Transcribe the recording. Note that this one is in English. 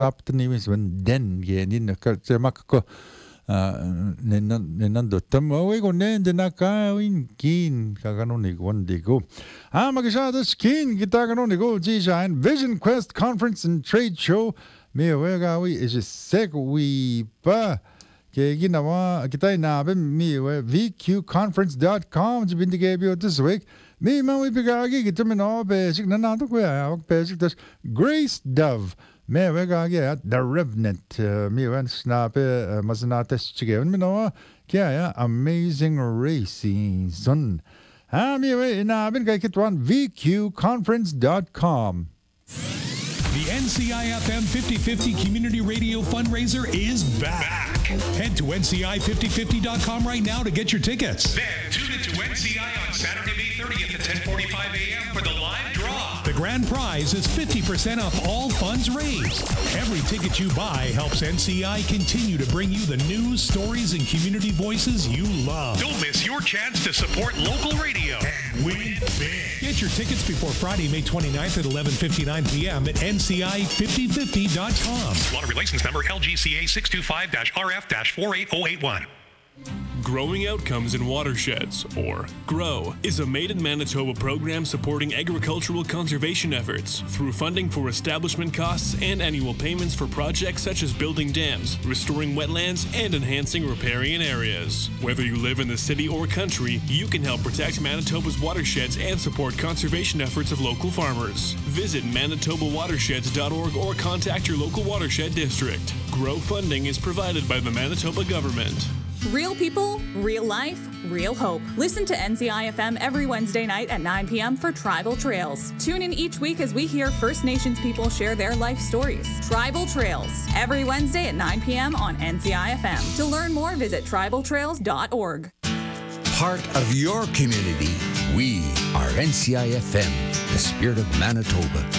Kaptenimis van den genin se makko nenandottam oigo nende nakain kin kaganon igondigo magasada skin gitaganon igo jijain Vision Quest Conference and Trade Show me wegawi is segwi pa ke ginawa kita inabe me vqconference.com jibindigabio this week me man we bigagi gitamino basic nanado ko basic das Grace Dove me wegagi at The Revenant me wen snape masnates chigen me no kya Amazing Racing son me we inabe kai kitwan vqconference.com. The NCIFM 50/50 Community Radio Fundraiser is back. Head to NCI5050.com right now to get your tickets. Then tune into NCI on Saturday, May 30th at 10:45 a.m. for the live draw. The grand prize is 50% off all funds raised. Every ticket you buy helps NCI continue to bring you the news, stories, and community voices you love. Don't miss your chance to support local radio and win big. Get your tickets before Friday, May 29th at 11:59 p.m. at NCI5050.com. Lottery license number LGCA 625-RF-48081. Growing Outcomes in Watersheds, or GROW, is a Made in Manitoba program supporting agricultural conservation efforts through funding for establishment costs and annual payments for projects such as building dams, restoring wetlands, and enhancing riparian areas. Whether you live in the city or country, you can help protect Manitoba's watersheds and support conservation efforts of local farmers. Visit manitobawatersheds.org or contact your local watershed district. GROW funding is provided by the Manitoba government. Real people, real life, real hope. Listen to NCIFM every Wednesday night at 9 p.m. for Tribal Trails. Tune in each week as we hear First Nations people share their life stories. Tribal Trails, every Wednesday at 9 p.m. on NCIFM. To learn more, visit tribaltrails.org. Part of your community. We are NCIFM, the spirit of Manitoba.